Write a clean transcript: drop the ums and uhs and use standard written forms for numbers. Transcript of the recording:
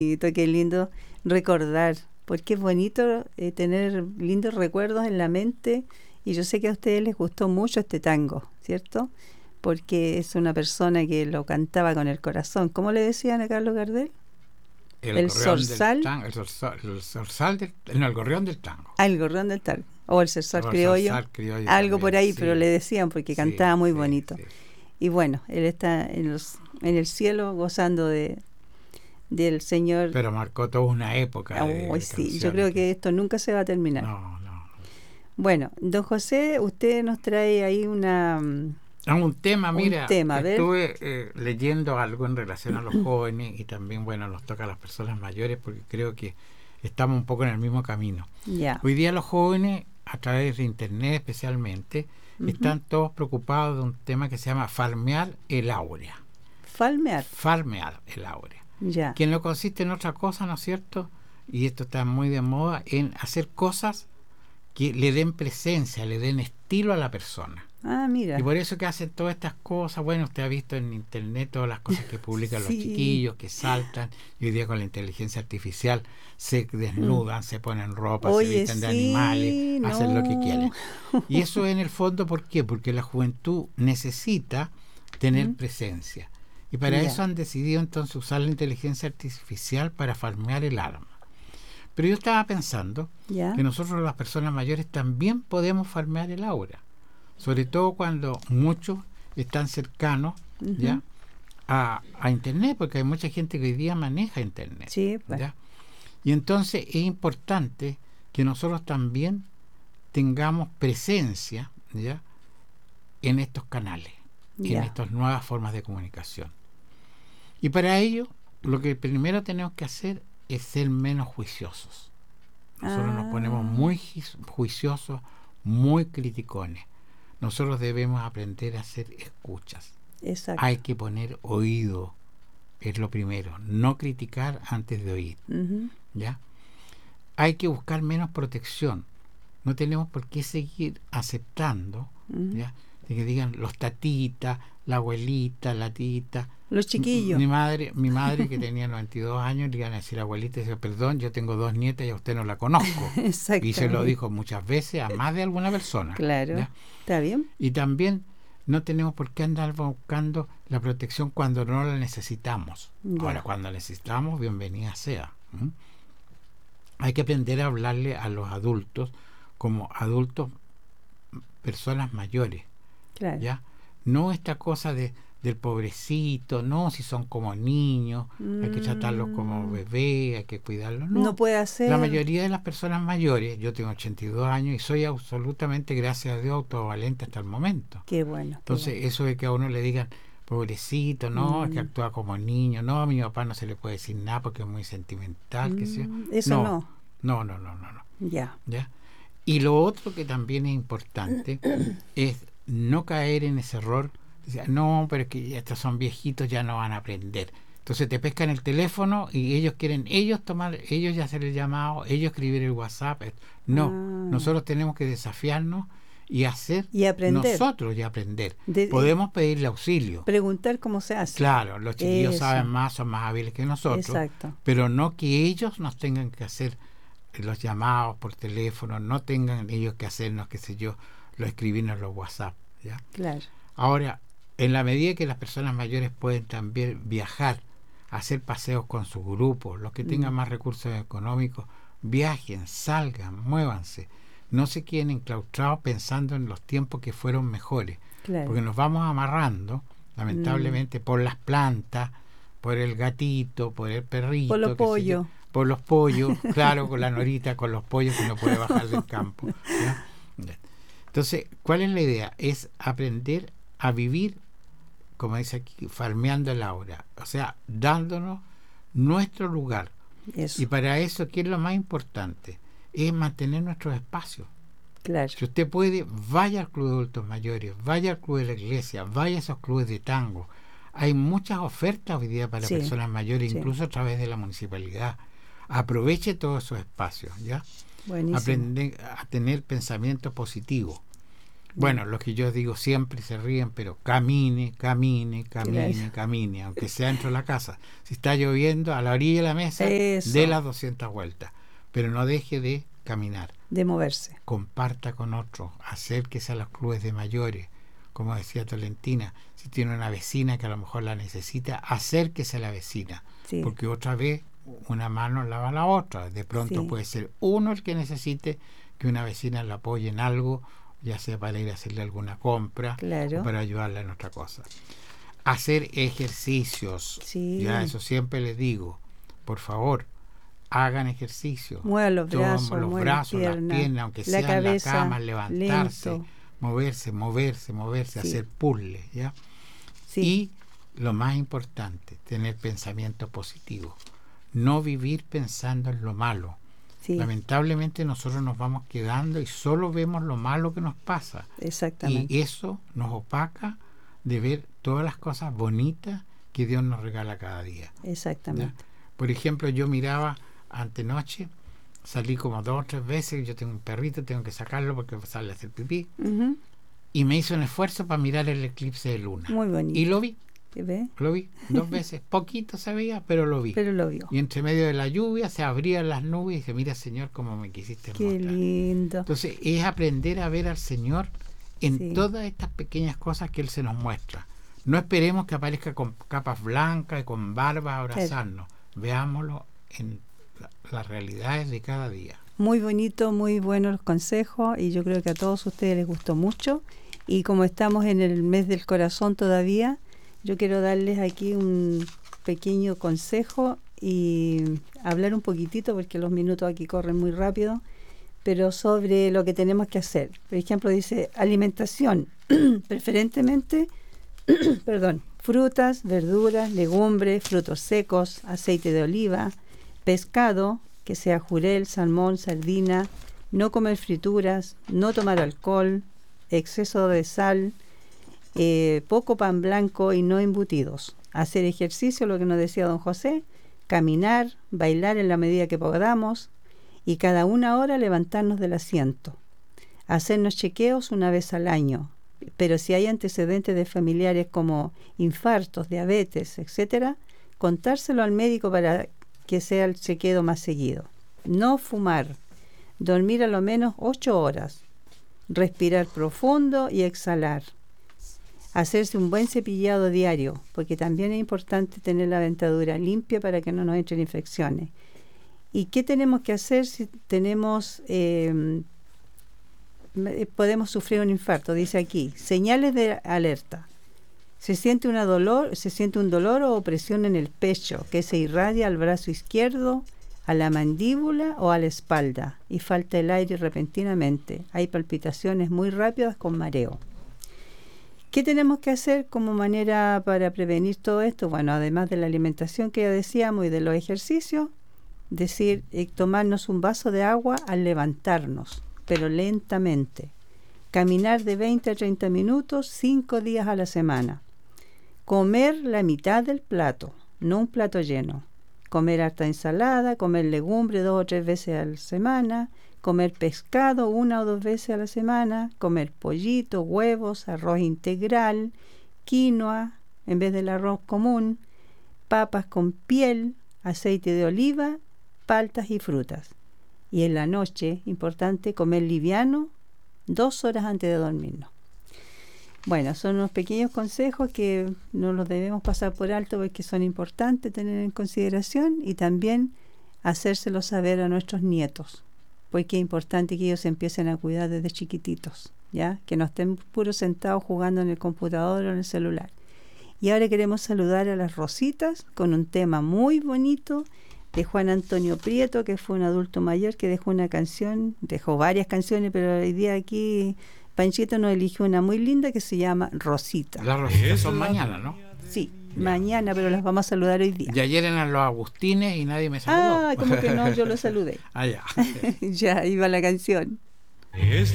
Qué lindo recordar, porque es bonito tener lindos recuerdos en la mente y yo sé que a ustedes les gustó mucho este tango, ¿cierto? Porque es una persona que lo cantaba con el corazón. ¿Cómo le decían a Carlos Gardel? El El gorrión del zorzal. tango, el zorzal del, no, el gorrión del tango. El gorrión del tango. O el zorzal O el criollo. zorzal criollo Algo por también, ahí, pero le sí, decían porque sí, cantaba muy sí, bonito. sí. Y bueno, él está en el cielo gozando del Señor. Pero marcó toda una época Uy, de sí, yo creo canciones. que esto nunca se va a terminar. No, no. Bueno, don José, usted nos trae ahí Un tema, un mira, tema, a ver. estuve leyendo algo en relación a los jóvenes y también, bueno, nos toca a las personas mayores porque creo que estamos un poco en el mismo camino. Ya. Hoy día los jóvenes, a través de internet especialmente, están todos preocupados de un tema que se llama farmear el áurea. Falmear. Farmear el áurea. Ya. Que no consiste en otra cosa, ¿no es cierto? Y esto está muy de moda, en hacer cosas que le den presencia, le den estilo a la persona. Ah, mira. Y por eso que hacen todas estas cosas. Bueno, usted ha visto en internet todas las cosas que publican Sí. los chiquillos, que saltan, y hoy día con la inteligencia artificial se desnudan, se ponen ropa, Oye, se visten de sí, animales, hacen lo que no. quieren. Y eso en el fondo, ¿por qué? Porque la juventud necesita tener presencia. Y para Ya. eso han decidido entonces usar la inteligencia artificial para farmear el alma. Pero yo estaba pensando Ya. que nosotros las personas mayores también podemos farmear el aura, sobre todo cuando muchos están cercanos ya a internet, porque hay mucha gente que hoy día maneja internet. Sí, pues. ¿ya? Y entonces es importante que nosotros también tengamos presencia ya en estos canales, Ya. en estas nuevas formas de comunicación. Y para ello, lo que primero tenemos que hacer es ser menos juiciosos. Nosotros nos ponemos muy juiciosos, muy criticones. Nosotros debemos aprender a hacer escuchas. Exacto. Hay que poner oído, es lo primero. No criticar antes de oír. ¿Ya? Hay que buscar menos protección. No tenemos por qué seguir aceptando, ¿ya? De que digan los tatitas, la abuelita, la tita. Los chiquillos. Mi madre que tenía 92 años, le iban a decir abuelita, y decía, perdón, yo tengo 2 nietas y a usted no la conozco. Y se lo dijo muchas veces a más de alguna persona. Claro. ¿ya? ¿Está bien? Y también no tenemos por qué andar buscando la protección cuando no la necesitamos. Ya. Ahora, cuando la necesitamos, bienvenida sea. Hay que aprender a hablarle a los adultos como adultos, personas mayores. Claro. ¿Ya? No esta cosa del pobrecito, no, si son como niños, hay que tratarlos como bebés, hay que cuidarlos. No puede hacer. La mayoría de las personas mayores, yo tengo 82 años y soy absolutamente, gracias a Dios, autovalente hasta el momento. Qué bueno. Entonces, eso de que a uno le digan, pobrecito, no, es que actúa como niño, no, a mi papá no se le puede decir nada porque es muy sentimental, que sea. Eso no. No. Ya. ¿Ya? Y lo otro que también es importante es no caer en ese error. No, pero es que estos son viejitos, ya no van a aprender. Entonces te pescan el teléfono y ellos quieren ellos ya hacer el llamado, ellos escribir el WhatsApp. No, nosotros tenemos que desafiarnos y hacer y aprender. Nosotros y aprender. Podemos pedirle auxilio. Preguntar cómo se hace. Claro, los chiquillos saben más, son más hábiles que nosotros. Exacto. Pero no que ellos nos tengan que hacer los llamados por teléfono, no tengan ellos que hacernos, qué sé yo, escribirnos los WhatsApp. ¿ya? Claro. Ahora, en la medida que las personas mayores pueden también viajar, hacer paseos con su grupo, los que tengan más recursos económicos, viajen, salgan, muévanse. No se queden enclaustrados pensando en los tiempos que fueron mejores. Claro. Porque nos vamos amarrando, lamentablemente, por las plantas, por el gatito, por el perrito. Por los pollos. Por los pollos, claro, con la norita, con los pollos que no puede bajar del campo. ¿ya? Entonces, ¿cuál es la idea? Es aprender a vivir, como dice aquí, farmeando el aura, o sea, dándonos nuestro lugar. Eso. Y para eso, ¿qué es lo más importante? Es mantener nuestros espacios. Claro. Si usted puede, vaya al Club de Adultos Mayores, vaya al Club de la Iglesia, vaya a esos clubes de tango. Hay muchas ofertas hoy día para personas mayores, incluso a través de la municipalidad. Aproveche todos esos espacios, ¿ya? Buenísimo. Aprender a tener pensamiento positivo. Bueno, lo que yo digo siempre se ríen, pero camine, Claro. aunque sea dentro de la casa. Si está lloviendo, a la orilla de la mesa, Eso, dé las 200 vueltas, pero no deje de caminar. de moverse. Comparta con otros, acérquese a los clubes de mayores, como decía Tolentina, si tiene una vecina que a lo mejor la necesita, acérquese a la vecina, Sí, porque otra vez una mano lava la otra. De pronto sí, puede ser uno el que necesite que una vecina la apoye en algo, ya sea para ir a hacerle alguna compra o claro. para ayudarla en otra cosa. Hacer ejercicios, ya Sí, eso siempre les digo, por favor, hagan ejercicio, mueva los tomen brazos, los mueva las brazos, las piernas, piernas, aunque la sea en la cabeza, cama, levantarse, lento. moverse, Sí, hacer puzzles, ¿ya? sí, Y lo más importante, tener pensamiento positivo, no vivir pensando en lo malo. sí, Lamentablemente nosotros nos vamos quedando y solo vemos lo malo que nos pasa, y exactamente, eso nos opaca de ver todas las cosas bonitas que Dios nos regala cada día, ¿ya? exactamente. Por ejemplo, yo miraba antenoche, salí como 2 o 3 veces, yo tengo un perrito, tengo que sacarlo porque sale a hacer pipí, Ujú, y me hice un esfuerzo para mirar el eclipse de luna, muy y bonito. lo ¿Ve? vi 2 veces, poquito se veía, pero lo vi. Pero lo vio. Y entre medio de la lluvia se abrían las nubes y dije, mira Señor, cómo me quisiste Qué mostrar. lindo. Entonces es aprender a ver al Señor en Sí, todas estas pequeñas cosas que Él se nos muestra. No esperemos que aparezca con capas blancas y con barba a abrazarnos. Veámoslo en las realidades de cada día. muy bonito, muy buenos los consejos y yo creo que a todos ustedes les gustó mucho. Y como estamos en el mes del corazón todavía, yo quiero darles aquí un pequeño consejo y hablar un poquitito, porque los minutos aquí corren muy rápido, pero sobre lo que tenemos que hacer. Por ejemplo, dice alimentación, preferentemente, perdón, frutas, verduras, legumbres, frutos secos, aceite de oliva, pescado, que sea jurel, salmón, sardina, no comer frituras, no tomar alcohol, exceso de sal, poco pan blanco y no embutidos. Hacer ejercicio, lo que nos decía don José, caminar, bailar en la medida que podamos y cada 1 hora levantarnos del asiento. Hacernos chequeos 1 vez al año, pero si hay antecedentes de familiares como infartos, diabetes, etcétera, contárselo al médico para que sea el chequeo más seguido. No fumar, dormir a lo menos 8 horas, respirar profundo y exhalar. Hacerse un buen cepillado diario, porque también es importante tener la dentadura limpia para que no nos entren infecciones. ¿Y qué tenemos que hacer si tenemos podemos sufrir un infarto? Dice aquí, señales de alerta. Se siente un dolor o opresión en el pecho que se irradia al brazo izquierdo, a la mandíbula o a la espalda y falta el aire repentinamente. Hay palpitaciones muy rápidas con mareo. ¿Qué tenemos que hacer como manera para prevenir todo esto? Bueno, además de la alimentación que ya decíamos y de los ejercicios, tomarnos un vaso de agua al levantarnos, pero lentamente. Caminar de 20 a 30 minutos, 5 días a la semana. Comer la mitad del plato, no un plato lleno. Comer harta ensalada, comer legumbre 2 o 3 veces a la semana, comer pescado 1 o 2 veces a la semana, comer pollito, huevos, arroz integral, quinoa en vez del arroz común, papas con piel, aceite de oliva, paltas y frutas. Y en la noche, importante, comer liviano 2 horas antes de dormirnos. Bueno, son unos pequeños consejos que no los debemos pasar por alto porque son importantes tener en consideración y también hacérselos saber a nuestros nietos, porque es importante que ellos se empiecen a cuidar desde chiquititos, ¿ya? Que no estén puros sentados jugando en el computador o en el celular. Y ahora queremos saludar a las Rositas con un tema muy bonito de Juan Antonio Prieto, que fue un adulto mayor que dejó una canción, dejó varias canciones, pero hoy día aquí Panchito nos eligió una muy linda que se llama Rosita. Las rositas son mañana, ¿no? Sí, mañana, pero las vamos a saludar hoy día. Y ayer eran los Agustines y nadie me saludó. Ah, como que no, yo lo saludé. Ah, ya. Ya iba la canción.